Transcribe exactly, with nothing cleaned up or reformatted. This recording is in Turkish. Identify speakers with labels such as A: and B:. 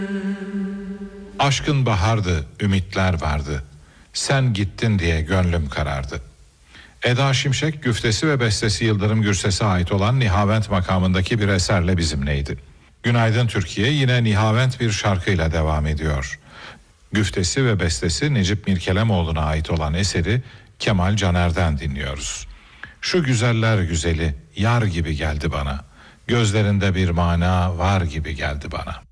A: Aşkın bahardı, ümitler vardı. Sen gittin diye gönlüm karardı. Eda Şimşek güftesi ve bestesi Yıldırım Gürses'e ait olan Nihavent makamındaki bir eserle bizimleydi. Günaydın Türkiye yine Nihavent bir şarkıyla devam ediyor. Güftesi ve bestesi Necip Mirkelemoğlu'na ait olan eseri Kemal Caner'den dinliyoruz. Şu güzeller güzeli yar gibi geldi bana. Gözlerinde bir mana var gibi geldi bana.